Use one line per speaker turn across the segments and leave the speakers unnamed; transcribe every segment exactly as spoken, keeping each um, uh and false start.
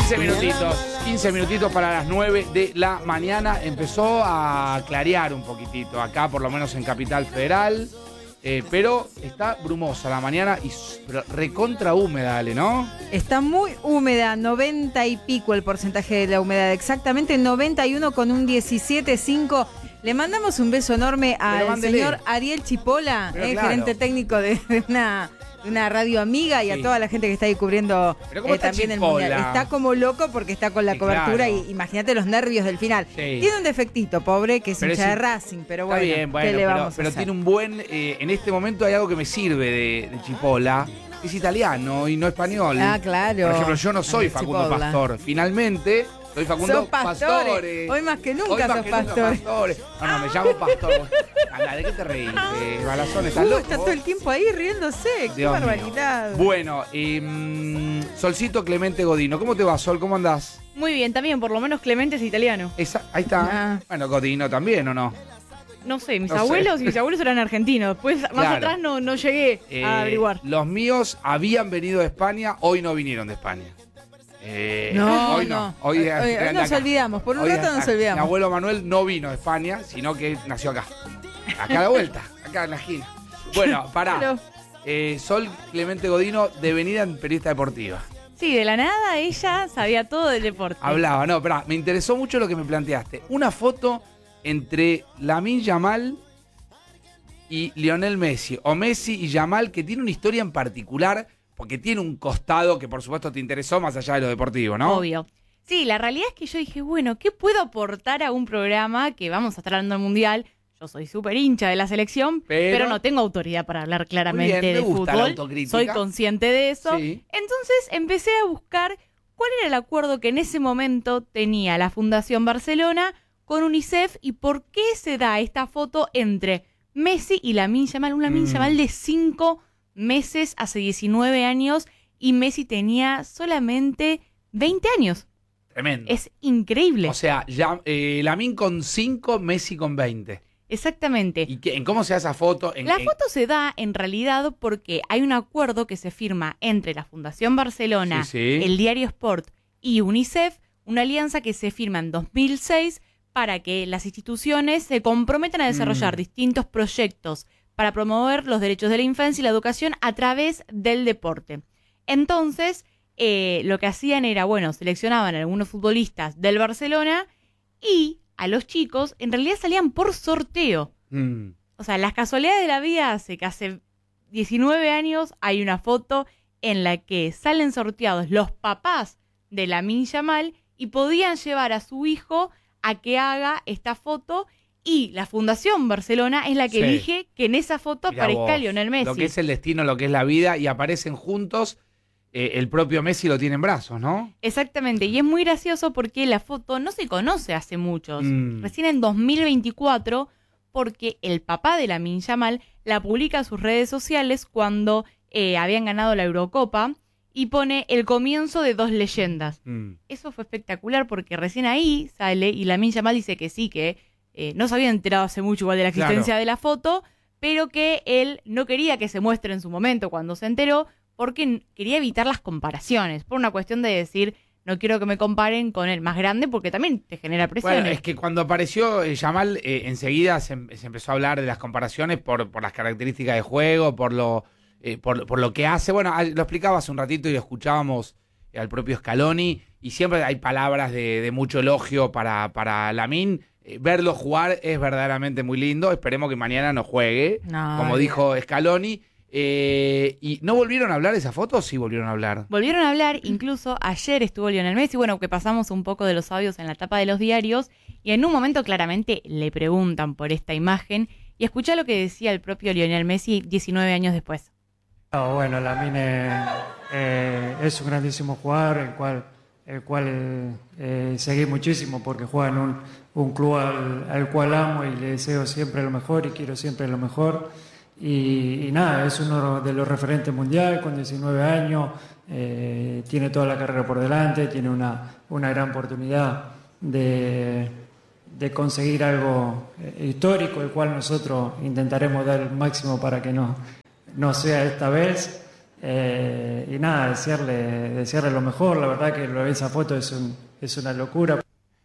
quince minutitos, quince minutitos para las nueve de la mañana. Empezó a clarear un poquitito acá, por lo menos en Capital Federal. Eh, pero está brumosa la mañana y pero recontra húmeda, Ale, ¿no?
Está muy húmeda, noventa y pico el porcentaje de la humedad, exactamente noventa y uno con un diecisiete punto cinco. Le mandamos un beso enorme al señor Ariel Chipola, eh, claro. gerente técnico de, de una... una radio amiga y sí. a toda la gente que está ahí cubriendo eh, también Chipola? El mundial. Está como loco porque está con la sí, cobertura claro. y imagínate los nervios del final. Sí. Tiene un defectito, pobre, que es pero hincha es, de Racing, pero bueno, bien, bueno ¿qué le
pero,
vamos
pero
a hacer?
Tiene un buen... Eh, en este momento hay algo que me sirve de, de Chipola. Es italiano y no español.
Ah, claro.
Por ejemplo, yo no soy Facundo Chipola. Pastor. Finalmente... Soy Facundo
sos pastores. Pastores. Hoy más que nunca sos pastores.
Pastores. No, no, me llamo Pastor. Ana, ¿de qué te reís? Eh, Balazón, ¿estás
uh,
loco?
Está todo el tiempo ahí riéndose. Dios qué barbaridad.
Mío. Bueno, eh, Solcito Clemente Godino. ¿Cómo te va, Sol? ¿Cómo andás?
Muy bien, también, por lo menos Clemente es italiano.
Esa, ahí está. Ah. Bueno, Godino también, ¿o no?
No sé, mis no abuelos sé. mis abuelos eran argentinos. Después, más claro. atrás no, no llegué eh, a averiguar.
Los míos habían venido de España, hoy no vinieron de España.
Eh, no,
hoy
no.
no. Hoy,
hoy, hoy, hoy nos acá. olvidamos. Por un
hoy
rato nos olvidamos.
Mi abuelo Manuel no vino de España, sino que nació acá. Acá a la vuelta, acá en la esquina. Bueno, pará. Claro. Eh, Sol Clemente Godino, devenida en periodista deportiva.
Sí, de la nada ella sabía todo del deporte.
Hablaba, no, pará. Me interesó mucho lo que me planteaste. Una foto entre Lamine Yamal y Lionel Messi. O Messi y Yamal, que tiene una historia en particular... Porque tiene un costado que por supuesto te interesó más allá de lo deportivo, ¿no?
Obvio. Sí, la realidad es que yo dije, bueno, ¿qué puedo aportar a un programa que vamos a estar hablando del Mundial? Yo soy súper hincha de la selección, pero, pero no tengo autoridad para hablar claramente bien, de me gusta fútbol. La autocrítica. Soy consciente de eso. Sí. Entonces empecé a buscar cuál era el acuerdo que en ese momento tenía la Fundación Barcelona con UNICEF y por qué se da esta foto entre Messi y Lamine Yamal. Un Lamine mm. Yamal de cinco meses, hace diecinueve años, y Messi tenía solamente veinte años.
Tremendo.
Es increíble.
O sea, ya, eh, Lamine con cinco, Messi con veinte.
Exactamente.
¿Y qué, en cómo se da esa foto? En,
la
en...
foto se da en realidad porque hay un acuerdo que se firma entre la Fundación Barcelona, sí, sí. el Diario Sport y UNICEF, una alianza que se firma en dos mil seis para que las instituciones se comprometan a desarrollar mm. distintos proyectos para promover los derechos de la infancia y la educación a través del deporte. Entonces, eh, lo que hacían era, bueno, seleccionaban a algunos futbolistas del Barcelona y a los chicos, en realidad salían por sorteo. Mm. O sea, las casualidades de la vida hace que hace diecinueve años hay una foto en la que salen sorteados los papás de Lamine Yamal y podían llevar a su hijo a que haga esta foto. Y la Fundación Barcelona es la que sí. elige que en esa foto Mirá aparezca vos, Lionel Messi.
Lo que es el destino, lo que es la vida, y aparecen juntos, eh, el propio Messi lo tiene en brazos, ¿no?
Exactamente, y es muy gracioso porque la foto no se conoce hace muchos. Mm. Recién en dos mil veinticuatro, porque el papá de Lamine Yamal la publica en sus redes sociales cuando eh, habían ganado la Eurocopa y pone el comienzo de dos leyendas. Mm. Eso fue espectacular porque recién ahí sale y Lamine Yamal dice que sí, que... Eh, no se había enterado hace mucho igual de la existencia claro. de la foto, pero que él no quería que se muestre en su momento cuando se enteró, porque quería evitar las comparaciones, por una cuestión de decir, no quiero que me comparen con el más grande, porque también te genera presión.
Bueno, es que cuando apareció eh, Yamal, eh, enseguida se, se empezó a hablar de las comparaciones por, por las características de juego, por lo, eh, por, por lo que hace. Bueno, lo explicaba hace un ratito y lo escuchábamos eh, al propio Scaloni, y siempre hay palabras de, de mucho elogio para, para Lamine. Verlo jugar es verdaderamente muy lindo. Esperemos que mañana no juegue, no, como bien. dijo Scaloni. Eh, ¿Y no volvieron a hablar de esa foto o sí volvieron a hablar?
Volvieron a hablar, incluso ayer estuvo Lionel Messi, bueno, que pasamos un poco de los audios en la tapa de los diarios, y en un momento claramente le preguntan por esta imagen, y escuchá lo que decía el propio Lionel Messi diecinueve años después.
Oh, bueno, Lamine eh, es un grandísimo jugador, el cual... el cual eh, seguí muchísimo porque juega en un, un club al, al cual amo y le deseo siempre lo mejor y quiero siempre lo mejor. Y, y nada, es uno de los referentes mundiales con diecinueve años, eh, tiene toda la carrera por delante, tiene una, una gran oportunidad de, de conseguir algo eh, histórico, el cual nosotros intentaremos dar el máximo para que no, no sea esta vez. Eh, y nada, desearle, desearle lo mejor. La verdad que lo, esa foto es, un, es una locura.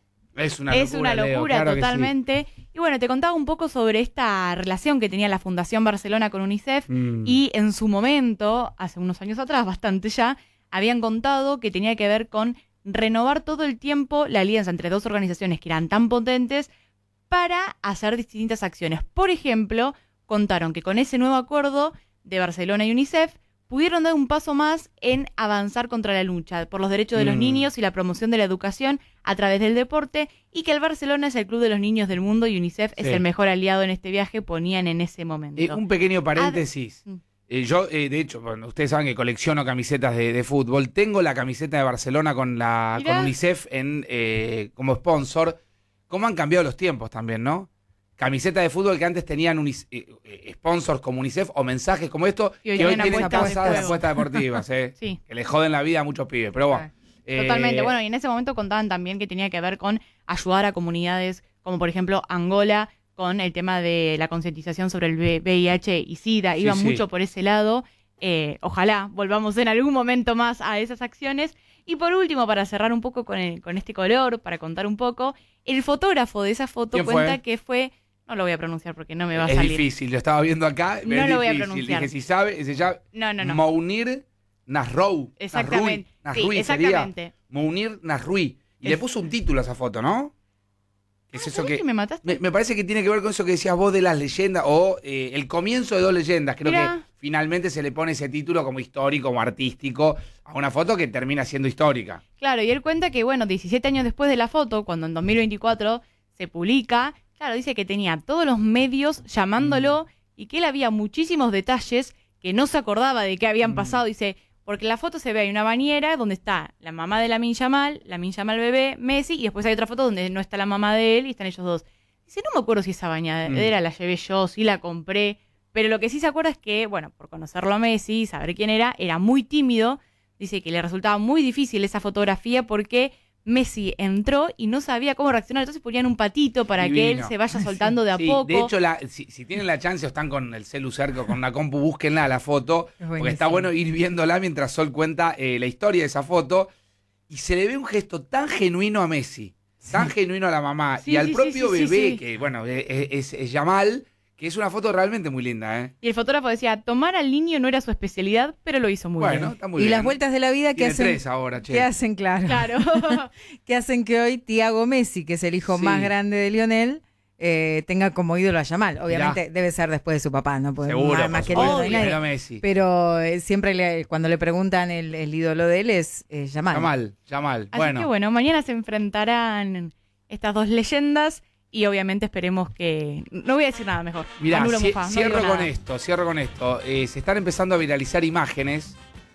Es una locura,
es una locura
Leo, claro
totalmente.
Sí.
Y bueno, te contaba un poco sobre esta relación que tenía la Fundación Barcelona con UNICEF. Mm. Y en su momento, hace unos años atrás, bastante ya, habían contado que tenía que ver con renovar todo el tiempo la alianza entre dos organizaciones que eran tan potentes para hacer distintas acciones. Por ejemplo, contaron que con ese nuevo acuerdo de Barcelona y UNICEF pudieron dar un paso más en avanzar contra la lucha por los derechos de los mm. niños y la promoción de la educación a través del deporte, y que el Barcelona es el club de los niños del mundo y UNICEF sí. es el mejor aliado en este viaje, ponían en ese momento.
Eh, un pequeño paréntesis. Ad- eh, yo, eh, de hecho, bueno, ustedes saben que colecciono camisetas de, de fútbol. Tengo la camiseta de Barcelona con, la, con UNICEF en, eh, como sponsor. ¿Cómo han cambiado los tiempos también, no? Camisetas de fútbol que antes tenían unis, eh, eh, sponsors como UNICEF o mensajes como esto, y hoy que hoy tienen tasas de apuestas deportivas, eh, sí. que le joden la vida a muchos pibes, pero bueno.
Eh, Totalmente, bueno, y en ese momento contaban también que tenía que ver con ayudar a comunidades como por ejemplo Angola, con el tema de la concientización sobre el V I H y SIDA, iban sí, mucho sí. por ese lado. Eh, ojalá volvamos en algún momento más a esas acciones. Y por último, para cerrar un poco con, el, con este color, para contar un poco, el fotógrafo de esa foto cuenta fue? que fue... No lo voy a pronunciar porque no me va a
es
salir.
Es difícil, lo estaba viendo acá.
No
es
lo
difícil.
voy a pronunciar.
Dije, si sabe, se llama
no, no, no.
Mounir Nasrou.
Exactamente.
Nasrui,
sí, exactamente.
Mounir Nasrui. Y es... le puso un título a esa foto, ¿no? ¿Qué es
ah,
eso que,
que me mataste?
Me, me parece que tiene que ver con eso que decías vos de las leyendas, o eh, el comienzo de dos leyendas. Creo Mirá. que finalmente se le pone ese título como histórico, como artístico, a una foto que termina siendo histórica.
Claro, y él cuenta que, bueno, diecisiete años después de la foto, cuando en dos mil veinticuatro se publica... Claro, dice que tenía todos los medios llamándolo mm. y que él había muchísimos detalles que no se acordaba de qué habían mm. pasado. Dice, porque en la foto se ve, hay una bañera donde está la mamá de Lamine Yamal, Lamine Yamal bebé, Messi, y después hay otra foto donde no está la mamá de él y están ellos dos. Dice, no me acuerdo si esa bañadera mm. la llevé yo, si la compré, pero lo que sí se acuerda es que, bueno, por conocerlo a Messi, saber quién era, era muy tímido. Dice que le resultaba muy difícil esa fotografía porque... Messi entró y no sabía cómo reaccionar, entonces ponían un patito para
Divino.
que él se vaya soltando de a
sí,
poco.
De hecho, la, si, si tienen la chance o están con el celu cerca o con una compu, búsquenla la foto, porque está bueno ir viéndola mientras Sol cuenta eh, la historia de esa foto, y se le ve un gesto tan genuino a Messi, sí. tan genuino a la mamá, sí, y al sí, propio sí, sí, bebé, sí, sí. que bueno, es, es, es Yamal, que es una foto realmente muy linda, ¿eh?
Y el fotógrafo decía, tomar al niño no era su especialidad, pero lo hizo muy
bueno,
bien.
Está muy
y
bien.
las vueltas de la vida que hacen...
tres ahora, che.
Que hacen, claro.
Claro.
que hacen que hoy Thiago Messi, que es el hijo sí. más grande de Lionel, eh, tenga como ídolo a Yamal. Obviamente Mirá. debe ser después de su papá, ¿no? Porque
seguro,
más, más que
supuesto,
el ídolo de Messi. Pero eh, siempre le, cuando le preguntan el, el ídolo de él es eh, Yamal.
Yamal, Yamal.
Así
bueno.
que bueno, mañana se enfrentarán estas dos leyendas. Y obviamente esperemos que... No voy a decir nada mejor.
Mirá, ci- Mufa, cierro no con esto, cierro con esto. Eh, se están empezando a viralizar imágenes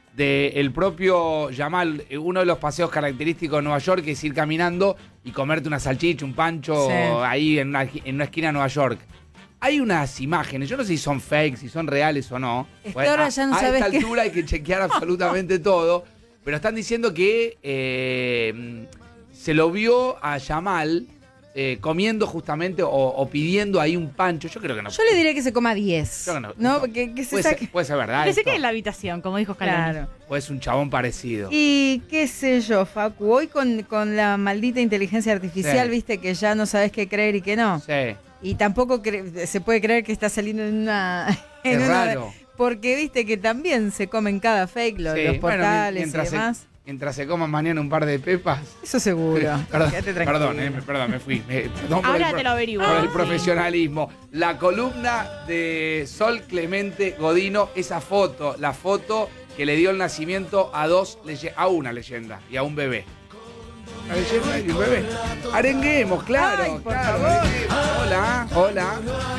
del propio Yamal. Uno de los paseos característicos de Nueva York es ir caminando y comerte una salchicha, un pancho sí. ahí en una, en una esquina de Nueva York. Hay unas imágenes, yo no sé si son fake, si son reales o no.
Es que ahora ya no
a,
sabes
a esta
qué...
altura hay que chequear absolutamente todo. Pero están diciendo que eh, se lo vio a Yamal... Eh, comiendo justamente o, o pidiendo ahí un pancho. Yo creo que no.
Yo le diré que se coma diez.
Yo no.
No,
no.
porque que se
puede,
saque...
ser, puede ser verdad.
Que se quede en la habitación, como dijo Scaloni.
Claro.
Puede ser un chabón parecido.
Y qué sé yo, Facu, hoy con, con la maldita inteligencia artificial, sí. viste que ya no sabes qué creer y qué no.
Sí.
Y tampoco cre- se puede creer que está saliendo en una... En
es
una
raro.
Porque viste que también se comen cada fake, los, sí. los portales bueno, y demás.
Se... Mientras se coman mañana un par de pepas.
Eso seguro.
perdón, perdón, eh, perdón, me fui. Me, perdón
Ahora
por
te
el,
lo averiguo.
Por el profesionalismo. La columna de Sol Clemente Godino, esa foto, la foto que le dio el nacimiento a dos leye- a una leyenda y a un bebé. Una leyenda y un bebé. Arenguemos, claro.
Ay, por
claro
favor.
Hola, hola.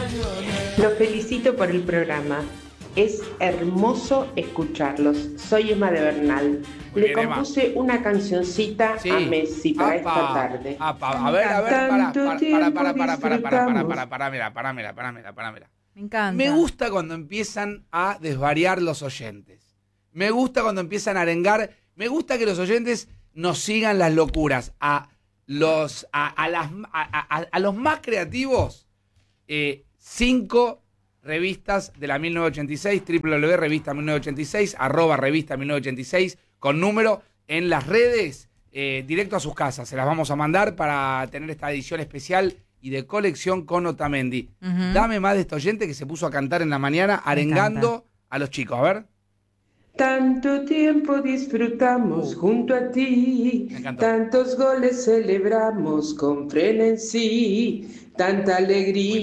Los felicito por el programa. Es hermoso escucharlos. Soy Emma de Bernal.
Muy
Le
bien,
compuse
Emma.
una cancioncita sí. a Messi para apa, esta tarde.
Apa. A ver, a ver, para, para, para, para, para, para, para, para, para, para, mira, para, mira, para, mira, para, mira.
Me encanta.
Me gusta cuando empiezan a desvariar los oyentes. Me gusta cuando empiezan a arengar. Me gusta que los oyentes nos sigan las locuras. A los, a, a las, a, a, a los más creativos, eh, cinco revistas de la mil novecientos ochenta y seis, doble u doble u doble u punto revista mil novecientos ochenta y seis, arroba revista mil novecientos ochenta y seis, con número en las redes, eh, directo a sus casas. Se las vamos a mandar para tener esta edición especial y de colección con Otamendi. Uh-huh. Dame más de este oyente que se puso a cantar en la mañana, arengando a los chicos. A ver.
Tanto tiempo disfrutamos uh, junto a ti, tantos goles celebramos con frenesí, tanta alegría